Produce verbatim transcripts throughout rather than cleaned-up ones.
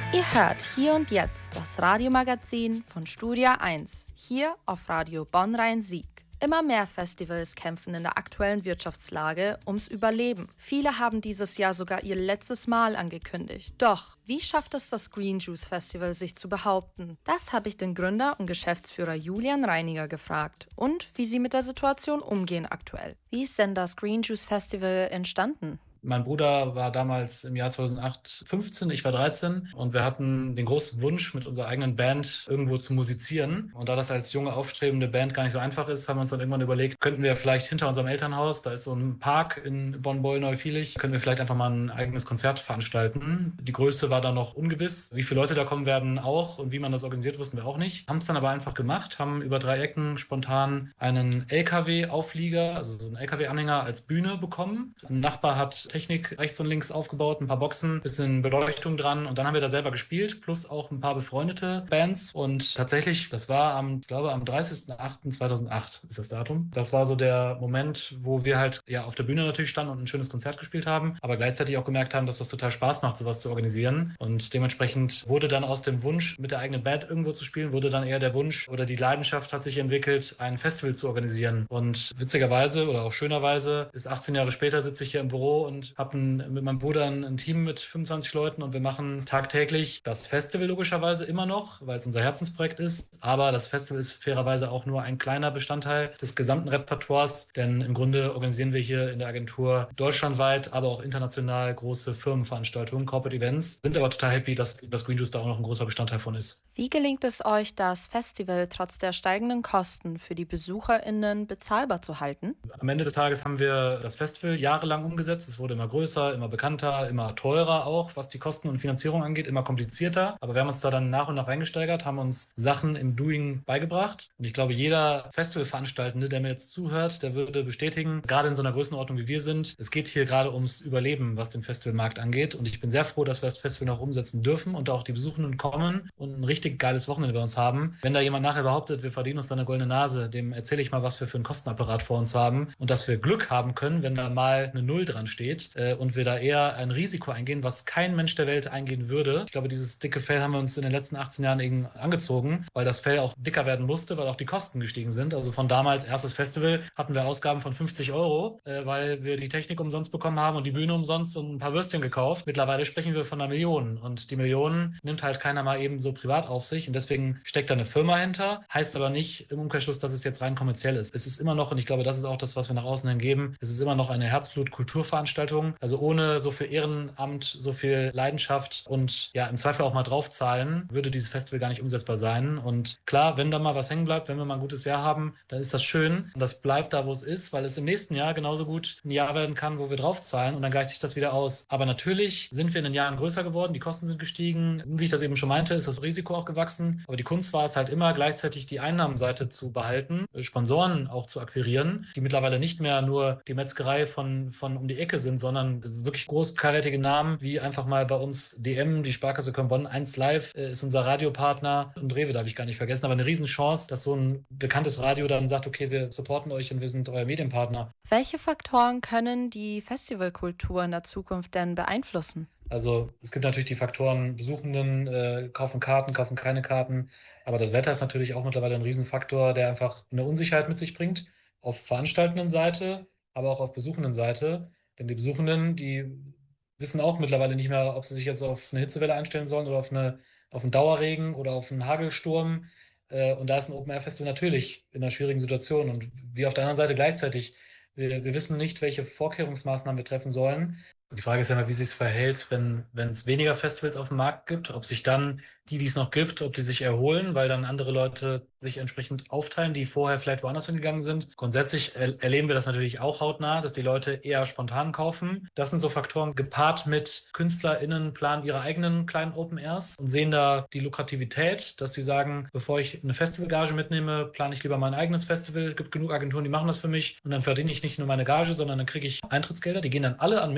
Ihr hört Hier und Jetzt das Radiomagazin von Studia eins, hier auf Radio Bonn-Rhein-Sieg. Immer mehr Festivals kämpfen in der aktuellen Wirtschaftslage ums Überleben. Viele haben dieses Jahr sogar ihr letztes Mal angekündigt. Doch, wie schafft es das Green Juice Festival, sich zu behaupten? Das habe ich den Gründer und Geschäftsführer Julian Reiniger gefragt und wie sie mit der Situation umgehen aktuell. Wie ist denn das Green Juice Festival entstanden? Mein Bruder war damals im Jahr zweitausendacht fünfzehn, ich war dreizehn und wir hatten den großen Wunsch, mit unserer eigenen Band irgendwo zu musizieren. Und da das als junge, aufstrebende Band gar nicht so einfach ist, haben wir uns dann irgendwann überlegt, könnten wir vielleicht hinter unserem Elternhaus, da ist so ein Park in Bonn-Beul-Neufelich, können wir vielleicht einfach mal ein eigenes Konzert veranstalten. Die Größe war dann noch ungewiss. Wie viele Leute da kommen werden auch und wie man das organisiert, wussten wir auch nicht. Haben es dann aber einfach gemacht, haben über drei Ecken spontan einen L K W-Auflieger, also so einen L K W-Anhänger als Bühne bekommen. Ein Nachbar hat Technik rechts und links aufgebaut, ein paar Boxen, bisschen Beleuchtung dran und dann haben wir da selber gespielt, plus auch ein paar befreundete Bands und tatsächlich, das war am, ich glaube am dreißigsten achten zweitausendacht ist das Datum. Das war so der Moment, wo wir halt ja auf der Bühne natürlich standen und ein schönes Konzert gespielt haben, aber gleichzeitig auch gemerkt haben, dass das total Spaß macht, sowas zu organisieren und dementsprechend wurde dann aus dem Wunsch, mit der eigenen Band irgendwo zu spielen, wurde dann eher der Wunsch oder die Leidenschaft hat sich entwickelt, ein Festival zu organisieren und witzigerweise oder auch schönerweise ist achtzehn Jahre später sitze ich hier im Büro und habe mit meinem Bruder ein, ein Team mit fünfundzwanzig Leuten und wir machen tagtäglich das Festival logischerweise immer noch, weil es unser Herzensprojekt ist. Aber das Festival ist fairerweise auch nur ein kleiner Bestandteil des gesamten Repertoires, denn im Grunde organisieren wir hier in der Agentur deutschlandweit, aber auch international große Firmenveranstaltungen, Corporate Events, sind aber total happy, dass das Green Juice da auch noch ein großer Bestandteil von ist. Wie gelingt es euch, das Festival trotz der steigenden Kosten für die BesucherInnen bezahlbar zu halten? Am Ende des Tages haben wir das Festival jahrelang umgesetzt. Es wurde immer größer, immer bekannter, immer teurer auch, was die Kosten und Finanzierung angeht, immer komplizierter. Aber wir haben uns da dann nach und nach reingesteigert, haben uns Sachen im Doing beigebracht. Und ich glaube, jeder Festivalveranstaltende, der mir jetzt zuhört, der würde bestätigen, gerade in so einer Größenordnung, wie wir sind, es geht hier gerade ums Überleben, was den Festivalmarkt angeht. Und ich bin sehr froh, dass wir das Festival noch umsetzen dürfen und auch die Besuchenden kommen und ein richtig geiles Wochenende bei uns haben. Wenn da jemand nachher behauptet, wir verdienen uns da eine goldene Nase, dem erzähle ich mal, was wir für einen Kostenapparat vor uns haben und dass wir Glück haben können, wenn da mal eine Null dran steht äh, und wir da eher ein Risiko eingehen, was kein Mensch der Welt eingehen würde. Ich glaube, dieses dicke Fell haben wir uns in den letzten achtzehn Jahren eben angezogen, weil das Fell auch dicker werden musste, weil auch die Kosten gestiegen sind. Also von damals, erstes Festival, hatten wir Ausgaben von fünfzig Euro, äh, weil wir die Technik umsonst bekommen haben und die Bühne umsonst und ein paar Würstchen gekauft. Mittlerweile sprechen wir von einer Million und die Millionen nimmt halt keiner mal eben so privat auf sich und deswegen steckt da eine Firma hinter, heißt aber nicht im Umkehrschluss, dass es jetzt rein kommerziell ist. Es ist immer noch, und ich glaube, das ist auch das, was wir nach außen hin geben, es ist immer noch eine Herzblut-Kulturveranstaltung, also ohne so viel Ehrenamt, so viel Leidenschaft und ja, im Zweifel auch mal draufzahlen, würde dieses Festival gar nicht umsetzbar sein. Und klar, wenn da mal was hängen bleibt, wenn wir mal ein gutes Jahr haben, dann ist das schön und das bleibt da, wo es ist, weil es im nächsten Jahr genauso gut ein Jahr werden kann, wo wir draufzahlen und dann gleicht sich das wieder aus. Aber natürlich sind wir in den Jahren größer geworden, die Kosten sind gestiegen. Wie ich das eben schon meinte, ist das Risiko auch gewachsen. Aber die Kunst war es halt immer, gleichzeitig die Einnahmenseite zu behalten, Sponsoren auch zu akquirieren, die mittlerweile nicht mehr nur die Metzgerei von, von um die Ecke sind, sondern wirklich großkarätige Namen, wie einfach mal bei uns D M, die Sparkasse Köln-Bonn, eins Live äh, ist unser Radiopartner und Rewe darf ich gar nicht vergessen, aber eine Riesenchance, dass so ein bekanntes Radio dann sagt, okay, wir supporten euch und wir sind euer Medienpartner. Welche Faktoren können die Festivalkultur in der Zukunft denn beeinflussen? Also es gibt natürlich die Faktoren, Besuchenden äh, kaufen Karten, kaufen keine Karten, aber das Wetter ist natürlich auch mittlerweile ein Riesenfaktor, der einfach eine Unsicherheit mit sich bringt, auf veranstaltenden Seite, aber auch auf besuchenden Seite, denn die Besuchenden, die wissen auch mittlerweile nicht mehr, ob sie sich jetzt auf eine Hitzewelle einstellen sollen oder auf eine, auf einen Dauerregen oder auf einen Hagelsturm. Äh, und da ist ein Open-Air-Festival natürlich in einer schwierigen Situation. Und wir auf der anderen Seite gleichzeitig, wir, wir wissen nicht, welche Vorkehrungsmaßnahmen wir treffen sollen. Die Frage ist ja immer, wie sich es verhält, wenn wenn es weniger Festivals auf dem Markt gibt, ob sich dann die, die es noch gibt, ob die sich erholen, weil dann andere Leute sich entsprechend aufteilen, die vorher vielleicht woanders hingegangen sind. Grundsätzlich er erleben wir das natürlich auch hautnah, dass die Leute eher spontan kaufen. Das sind so Faktoren gepaart mit KünstlerInnen planen ihre eigenen kleinen Open Airs und sehen da die Lukrativität, dass sie sagen, bevor ich eine Festivalgage mitnehme, plane ich lieber mein eigenes Festival. Es gibt genug Agenturen, die machen das für mich und dann verdiene ich nicht nur meine Gage, sondern dann kriege ich Eintrittsgelder, die gehen dann alle an mich. Das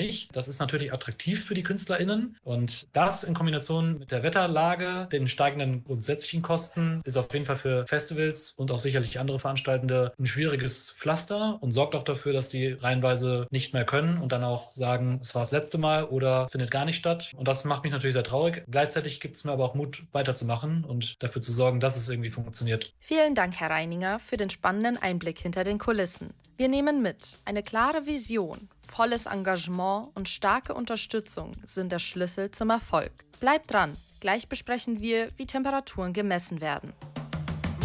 Das ist natürlich attraktiv für die KünstlerInnen. Und das in Kombination mit der Wetterlage, den steigenden grundsätzlichen Kosten, ist auf jeden Fall für Festivals und auch sicherlich andere Veranstaltende ein schwieriges Pflaster und sorgt auch dafür, dass die reihenweise nicht mehr können und dann auch sagen, es war das letzte Mal oder findet gar nicht statt. Und das macht mich natürlich sehr traurig. Gleichzeitig gibt es mir aber auch Mut, weiterzumachen und dafür zu sorgen, dass es irgendwie funktioniert. Vielen Dank, Herr Reininger, für den spannenden Einblick hinter den Kulissen. Wir nehmen mit, eine klare Vision, volles Engagement und starke Unterstützung sind der Schlüssel zum Erfolg. Bleibt dran, gleich besprechen wir, wie Temperaturen gemessen werden.